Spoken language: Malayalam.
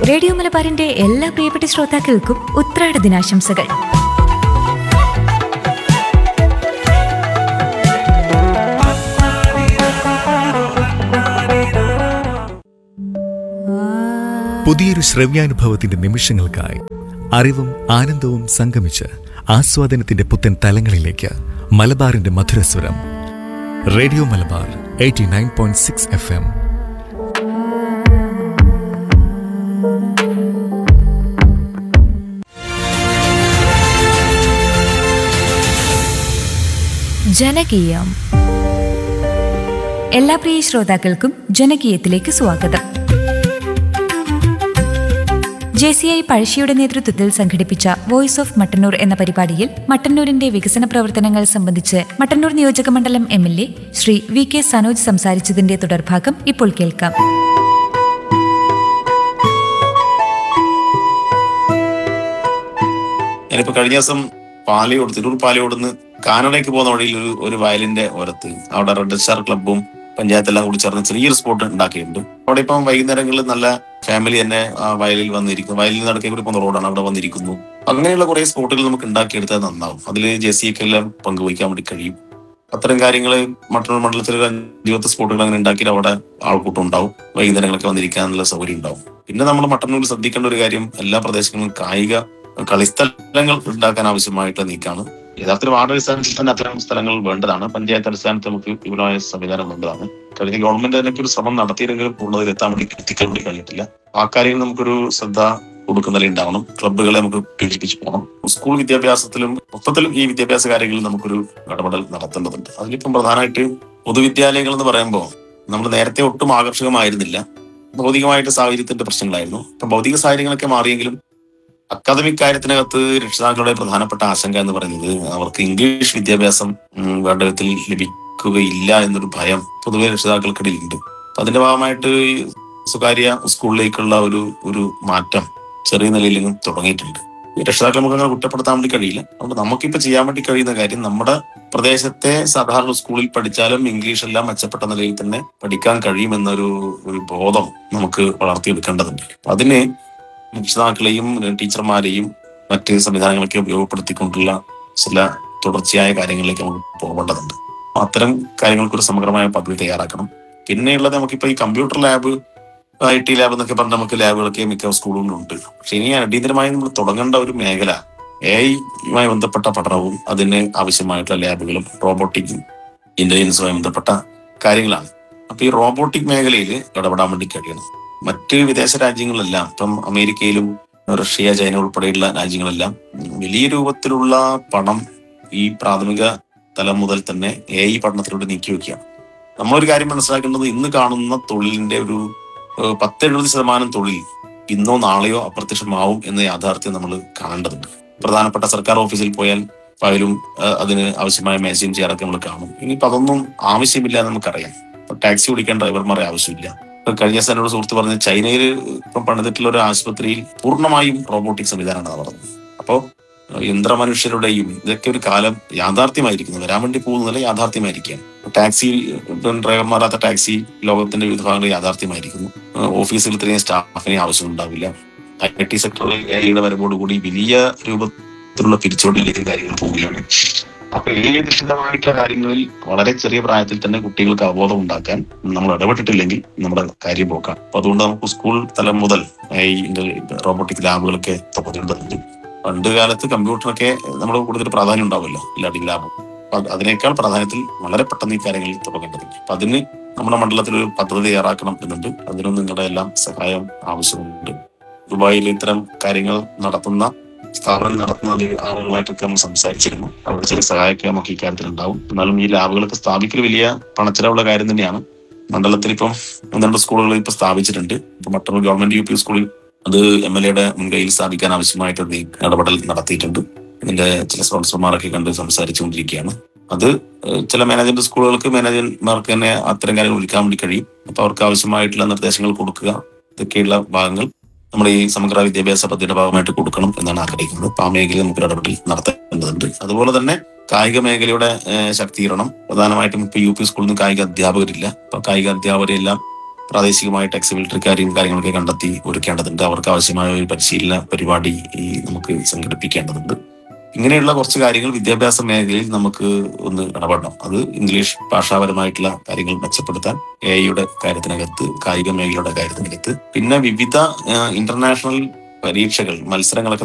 റേഡിയോ മലബാറിന്റെ എല്ലാ പ്രിയപ്പെട്ട ശ്രോതാക്കൾക്കും ഉത്രാട ദിനാശംസകൾ. പുതിയൊരു ശ്രവ്യാനുഭവത്തിന്റെ നിമിഷങ്ങൾക്കായി അറിവും ആനന്ദവും സംഗമിച്ച് ആസ്വാദനത്തിന്റെ പുത്തൻ തലങ്ങളിലേക്ക് മലബാറിന്റെ മധുരസ്വരം. Radio Malabar 89.6 FM. ജനകീയം. എല്ലാ പ്രിയ ശ്രോതാക്കൾക്കും ജനകീയത്തിലേക്ക് സ്വാഗതം. JCI പഴശ്ശിയുടെ നേതൃത്വത്തിൽ സംഘടിപ്പിച്ച വോയിസ് ഓഫ് മട്ടന്നൂർ എന്ന പരിപാടിയിൽ മട്ടന്നൂരിന്റെ വികസന പ്രവർത്തനങ്ങൾ സംബന്ധിച്ച് മട്ടന്നൂർ നിയോജകമണ്ഡലം MLA ശ്രീ VK സനോജ് സംസാരിച്ചതിന്റെ തുടർഭാഗം ഇപ്പോൾ കേൾക്കാം. ഞാനിപ്പോ കഴിഞ്ഞ ദിവസം തിരൂർ പാലയോടുന്ന് കാനഡയ്ക്ക് പോകുന്ന വഴിയിൽ ഒരു വയലിന്റെ ഓരത്ത് അവിടെ റെഡ് സ്റ്റാർ ക്ലബ്ബും പഞ്ചായത്തെല്ലാം കൂടി ചേർന്ന് ചെറിയൊരു സ്പോട്ട് ഉണ്ടാക്കിയിട്ടുണ്ട്. അവിടെ ഇപ്പം വൈകുന്നേരങ്ങളിൽ നല്ല ഫാമിലി തന്നെ ആ വയലിൽ വന്നിരിക്കുന്നു. വയലിൽ നടക്കെ കൂടി പോകുന്ന റോഡാണ്, അവിടെ വന്നിരിക്കുന്നു. അങ്ങനെയുള്ള കുറെ സ്പോട്ടുകൾ നമുക്ക് ഉണ്ടാക്കിയെടുത്താൽ നന്നാവും. അതിൽ JCIക്ക് എല്ലാം പങ്കുവയ്ക്കാൻ വേണ്ടി കഴിയും. അത്തരം കാര്യങ്ങൾ മട്ടന്നൂർ മണ്ഡലത്തിൽ 5-10 സ്പോട്ടുകൾ അങ്ങനെ ഉണ്ടാക്കിയിട്ട് അവിടെ ആൾക്കൂട്ടം ഉണ്ടാവും. വൈകുന്നേരങ്ങളൊക്കെ വന്നിരിക്കാനുള്ള സൗകര്യം ഉണ്ടാവും. പിന്നെ നമ്മൾ മട്ടന്നൂരിൽ ശ്രദ്ധിക്കേണ്ട ഒരു കാര്യം, എല്ലാ പ്രദേശങ്ങളിലും കായിക കളിസ്ഥലങ്ങൾ ഉണ്ടാക്കാൻ ആവശ്യമായിട്ടുള്ള നീക്കാണ്. യഥാർത്ഥത്തിൽ വാർഡ് അടിസ്ഥാനത്തിൽ തന്നെ അത്തരം സ്ഥലങ്ങൾ വേണ്ടതാണ്. പഞ്ചായത്ത് അടിസ്ഥാനത്തിൽ നമുക്ക് വിപുലമായ സംവിധാനം വേണ്ടതാണ്. കഴിഞ്ഞ ഗവൺമെന്റ് അതിനൊക്കെ ഒരു ശ്രമം നടത്തിയെങ്കിലും പൂർണ്ണതയിൽ എത്തിക്കാൻ വേണ്ടി കഴിഞ്ഞിട്ടില്ല. ആ കാര്യങ്ങൾ നമുക്കൊരു ശ്രദ്ധ കൊടുക്കുന്നതിൽ ഉണ്ടാവണം. ക്ലബ്ബുകളെ നമുക്ക് പീഡിപ്പിച്ചു പോകണം. സ്കൂൾ വിദ്യാഭ്യാസത്തിലും മൊത്തത്തിലും ഈ വിദ്യാഭ്യാസ കാര്യങ്ങളിൽ നമുക്കൊരു ഇടപെടൽ നടത്തേണ്ടതുണ്ട്. അതിലിപ്പം പ്രധാനമായിട്ട് പൊതുവിദ്യാലയങ്ങൾ എന്ന് പറയുമ്പോൾ നമ്മൾ നേരത്തെ ഒട്ടും ആകർഷകമായിരുന്നില്ല. ഭൗതികമായിട്ട് സാഹചര്യത്തിന്റെ പ്രശ്നങ്ങളായിരുന്നു. ഇപ്പം ഭൗതിക സാഹചര്യങ്ങളൊക്കെ മാറിയെങ്കിലും അക്കാദമിക് കാര്യത്തിനകത്ത് രക്ഷിതാക്കളുടെ പ്രധാനപ്പെട്ട ആശങ്ക എന്ന് പറയുന്നത് അവർക്ക് ഇംഗ്ലീഷ് വിദ്യാഭ്യാസം വേണ്ട വിധത്തിൽ ലഭിക്കുകയില്ല എന്നൊരു ഭയം പൊതുവെ രക്ഷിതാക്കൾക്കിടയിലുണ്ട്. അപ്പൊ അതിന്റെ ഭാഗമായിട്ട് സ്വകാര്യ സ്കൂളിലേക്കുള്ള ഒരു മാറ്റം ചെറിയ നിലയിലെങ്കിലും തുടങ്ങിയിട്ടുണ്ട്. രക്ഷിതാക്കൾ നമുക്ക് അങ്ങനെ കുറ്റപ്പെടുത്താൻ വേണ്ടി കഴിയില്ല. അതുകൊണ്ട് നമുക്കിപ്പോ ചെയ്യാൻ വേണ്ടി കഴിയുന്ന കാര്യം, നമ്മുടെ പ്രദേശത്തെ സാധാരണ സ്കൂളിൽ പഠിച്ചാലും ഇംഗ്ലീഷ് എല്ലാം മെച്ചപ്പെട്ട നിലയിൽ തന്നെ പഠിക്കാൻ കഴിയുമെന്നൊരു ബോധം നമുക്ക് വളർത്തിയെടുക്കേണ്ടതുണ്ട്. അതിന് രക്ഷിതാക്കളെയും ടീച്ചർമാരെയും മറ്റ് സംവിധാനങ്ങളൊക്കെ ഉപയോഗപ്പെടുത്തിക്കൊണ്ടുള്ള ചില തുടർച്ചയായ കാര്യങ്ങളിലേക്ക് നമുക്ക് പോകേണ്ടതുണ്ട്. അത്തരം കാര്യങ്ങൾക്കൊരു സമഗ്രമായ പദ്ധതി തയ്യാറാക്കണം. പിന്നെയുള്ളത്, നമുക്കിപ്പോ ഈ കമ്പ്യൂട്ടർ ലാബ്, IT ലാബ് എന്നൊക്കെ പറഞ്ഞ് നമുക്ക് ലാബുകളൊക്കെ മിക്ക സ്കൂളുകളിലുണ്ട്. പക്ഷെ ഇനി അടിയന്തരമായി നമ്മൾ തുടങ്ങേണ്ട ഒരു മേഖല AI-യുമായി ബന്ധപ്പെട്ട പഠനവും അതിന് ആവശ്യമായിട്ടുള്ള ലാബുകളും റോബോട്ടിക് ഇന്റലിജൻസുമായി ബന്ധപ്പെട്ട കാര്യങ്ങളാണ്. അപ്പൊ ഈ റോബോട്ടിക് മേഖലയിൽ ഇടപെടാൻ വേണ്ടി കഴിയണം. മറ്റ് വിദേശ രാജ്യങ്ങളെല്ലാം, ഇപ്പം അമേരിക്കയിലും റഷ്യ, ചൈന ഉൾപ്പെടെയുള്ള രാജ്യങ്ങളെല്ലാം വലിയ രൂപത്തിലുള്ള പണം ഈ പ്രാഥമിക തലം മുതൽ തന്നെ AI പഠനത്തിലൂടെ നീക്കി വെക്കുകയാണ്. നമ്മളൊരു കാര്യം മനസ്സിലാക്കേണ്ടത്, ഇന്ന് കാണുന്ന തൊഴിലിന്റെ ഒരു 10-70% തൊഴിൽ ഇന്നോ നാളെയോ അപ്രത്യക്ഷമാവും എന്ന യാഥാർത്ഥ്യം നമ്മൾ കാണേണ്ടതുണ്ട്. പ്രധാനപ്പെട്ട സർക്കാർ ഓഫീസിൽ പോയാൽ ഫയലും അതിന് ആവശ്യമായ മേശയും ചെയറൊക്കെ നമ്മൾ കാണും. ഇനിയിപ്പോൾ അതൊന്നും ആവശ്യമില്ല എന്ന് നമുക്കറിയാം. ടാക്സി ഓടിക്കാൻ ഡ്രൈവർമാരെ ആവശ്യമില്ല. കഴിഞ്ഞ ദിവസം എന്നോട് സുഹൃത്ത് പറഞ്ഞ്, ചൈനയിൽ ഇപ്പം പണിതിട്ടുള്ള ഒരു ആശുപത്രിയിൽ പൂർണ്ണമായും റോബോട്ടിക് സംവിധാനമാണ് പറഞ്ഞത്. അപ്പോൾ യന്ത്രമനുഷ്യരുടെയും ഇതൊക്കെ ഒരു കാലം യാഥാർത്ഥ്യമായിരിക്കുന്നു, വരാൻ വേണ്ടി പോകുന്നതല്ല, യാഥാർത്ഥ്യമായിരിക്കുകയാണ്. ടാക്സി ഡ്രൈവർമാരാത്ത ടാക്സി ലോകത്തിന്റെ വിവിധ ഭാഗങ്ങളിൽ യാഥാർത്ഥ്യമായിരിക്കുന്നു. ഓഫീസിൽ ഇത്രയും സ്റ്റാഫിനെ ആവശ്യമുണ്ടാവില്ല. IT സെക്ടറിൽ AI-യുടെ വരവോടുകൂടി വലിയ രൂപത്തിലുള്ള പിരിച്ചുകൊണ്ടിലേക്ക് കാര്യങ്ങൾ പോവുകയാണ്. അപ്പൊ നിശ്ചിതമായിട്ടുള്ള കാര്യങ്ങളിൽ വളരെ ചെറിയ പ്രായത്തിൽ തന്നെ കുട്ടികൾക്ക് അവബോധം ഉണ്ടാക്കാൻ നമ്മൾ ഇടപെട്ടിട്ടില്ലെങ്കിൽ നമ്മുടെ കാര്യം പോക്കാം. അപ്പൊ അതുകൊണ്ട് നമുക്ക് സ്കൂൾ തലം മുതൽ റോബോട്ടിക് ലാബുകളൊക്കെ തുടങ്ങേണ്ടതുണ്ട്. പണ്ട് കാലത്ത് കമ്പ്യൂട്ടറൊക്കെ നമ്മൾ കൂടുതൽ പ്രാധാന്യം ഉണ്ടാവുമല്ലോ, ലാബിംഗ് ലാബും. അതിനേക്കാൾ പ്രാധാന്യത്തിൽ വളരെ പെട്ടെന്ന് ഈ കാര്യങ്ങളിൽ തുടങ്ങേണ്ടതുണ്ട്. അപ്പൊ അതിന് നമ്മുടെ മണ്ഡലത്തിൽ ഒരു പദ്ധതി തയ്യാറാക്കണം എന്നുണ്ട്. അതിനും നിങ്ങളുടെ എല്ലാം സഹായം ആവശ്യമുണ്ട്. ദുബായിൽ ഇത്തരം കാര്യങ്ങൾ നടത്തുന്ന സ്ഥാപനം നടത്തുന്ന ആളുകളായിട്ടൊക്കെ നമ്മൾ സംസാരിച്ചിരുന്നു. അവിടെ ചില സഹായമൊക്കെ നമുക്ക് ഇക്കാര്യത്തിൽ ഉണ്ടാവും. എന്നാലും ഈ ലാബുകളൊക്കെ സ്ഥാപിക്കൽ വലിയ പണച്ചിലവുള്ള കാര്യം തന്നെയാണ്. മണ്ഡലത്തിൽ ഇപ്പം 1-2 സ്കൂളുകൾ ഇപ്പൊ സ്ഥാപിച്ചിട്ടുണ്ട്. ഇപ്പൊ മട്ടന്നൂർ ഗവൺമെന്റ് UP സ്കൂളിൽ അത് MLA-യുടെ മുൻകൈയിൽ സ്ഥാപിക്കാൻ ആവശ്യമായിട്ട് ഇടപെടൽ നടത്തിയിട്ടുണ്ട്. ഇതിന്റെ ചില സ്പോൺസർമാരൊക്കെ കണ്ട് സംസാരിച്ചുകൊണ്ടിരിക്കുകയാണ്. അത് ചില മാനേജ്മെന്റ് സ്കൂളുകൾക്ക്, മാനേജർമാർക്ക് തന്നെ അത്തരം കാര്യങ്ങൾ ഒരുക്കാൻ വേണ്ടി കഴിയും. അപ്പൊ അവർക്ക് ആവശ്യമായിട്ടുള്ള നിർദ്ദേശങ്ങൾ കൊടുക്കുക, ഇതൊക്കെയുള്ള ഭാഗങ്ങൾ നമ്മൾ ഈ സമഗ്ര വിദ്യാഭ്യാസ പദ്ധതിയുടെ ഭാഗമായിട്ട് കൊടുക്കണം എന്നാണ് ആഗ്രഹിക്കുന്നത്. അപ്പൊ ആ മേഖലയിൽ നമുക്ക് ഇടപെടൽ നടത്തേണ്ടതുണ്ട്. അതുപോലെ തന്നെ കായിക മേഖലയുടെ ശാക്തീകരണം, പ്രധാനമായിട്ടും ഇപ്പൊ UP സ്കൂളിൽ നിന്ന് കായിക അധ്യാപകരില്ല. അപ്പൊ കായിക അധ്യാപകരെല്ലാം പ്രാദേശികമായിട്ട് എക്സ് മിലിറ്ററിക്കാരെയും കാര്യങ്ങളൊക്കെ കണ്ടെത്തി ഒരുക്കേണ്ടതുണ്ട്. അവർക്ക് ആവശ്യമായ ഒരു പരിശീലന പരിപാടി നമുക്ക് സംഘടിപ്പിക്കേണ്ടതുണ്ട്. ഇങ്ങനെയുള്ള കുറച്ച് കാര്യങ്ങൾ വിദ്യാഭ്യാസ മേഖലയിൽ നമുക്ക് ഒന്ന് ഇടപെടണം. അത് ഇംഗ്ലീഷ് ഭാഷാപരമായിട്ടുള്ള കാര്യങ്ങൾ മെച്ചപ്പെടുത്താൻ, AI കാര്യത്തിനകത്ത്, കായിക മേഖലയുടെ കാര്യത്തിനകത്ത്, പിന്നെ വിവിധ ഇന്റർനാഷണൽ പരീക്ഷകൾ, മത്സരങ്ങളൊക്കെ